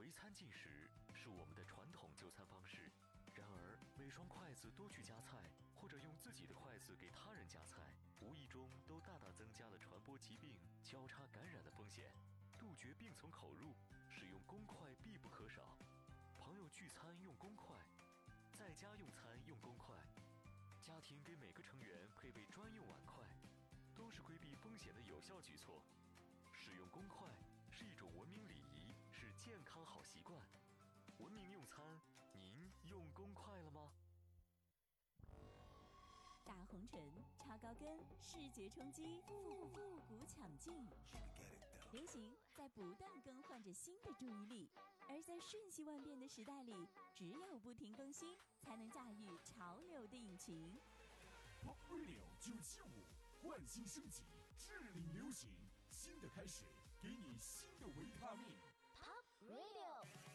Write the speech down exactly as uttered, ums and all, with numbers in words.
围餐进食是我们的传统就餐方式，然而每双筷子多去夹菜，或者用自己的筷子给他人夹菜，无意中都大大增加了传播疾病、交叉感染的风险。杜绝病从口入，使用公筷必不可少。朋友聚餐用公筷，在家用餐用公筷，家庭给每个成员配备专用碗筷，都是规避风险的有效举措。使用公筷是一种文明礼仪，是健康好习惯。文明用餐，您用公筷了吗？ 大红唇、超高跟、视觉冲击、复复古抢镜，流行在不断更换着新的注意力，而在瞬息万变的时代里，只有不停更新，才能驾驭潮流的引擎。 Pop Radio 九七五，焕新升级，致力流行，新的开始，给你新的